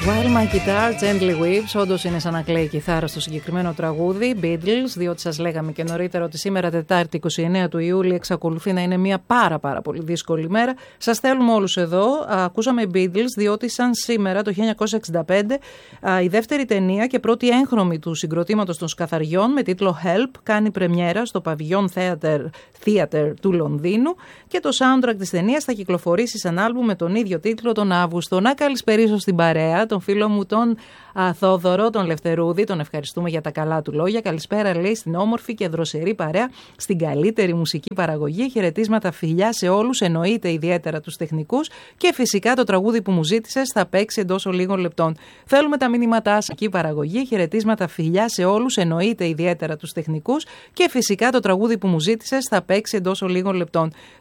While My Guitar Gently Weeps, όντως είναι σαν να κλαίει η κιθάρα στο συγκεκριμένο τραγούδι. Beatles, διότι σας λέγαμε και νωρίτερα ότι σήμερα Τετάρτη 29 του Ιούλη εξακολουθεί να είναι μια πάρα πολύ δύσκολη μέρα. Σας θέλουμε όλους εδώ. Ακούσαμε Beatles, διότι σαν σήμερα το 1965 η δεύτερη ταινία και πρώτη έγχρωμη του συγκροτήματος των Σκαθαριών με τίτλο Help κάνει πρεμιέρα στο Pavilion Theatre του Λονδίνου και το soundtrack της ταινίας θα κυκλοφορήσει σαν άλμπουμ με τον ίδιο τίτλο τον Αύγουστο. Να καλησπερίσω στην παρέα τον φίλο μου τον Θόδωρο, τον Λευτερούδη, τον ευχαριστούμε για τα καλά του λόγια. Καλησπέρα, λέει, στην όμορφη και δροσερή παρέα, στην καλύτερη μουσική παραγωγή. Χαιρετίσματα, φιλιά σε όλους, εννοείται ιδιαίτερα τους τεχνικούς και φυσικά το τραγούδι που μου ζήτησες θα παίξει εντός λίγων λεπτών. Θέλουμε τα μηνύματά σας εκεί παραγωγή. Χαιρετίσματα, φιλιά σε όλους, εννοείται ιδιαίτερα τους τεχνικούς και φυσικά το τραγούδι που μου ζήτησες θα παίξει εντός λίγων λεπτών.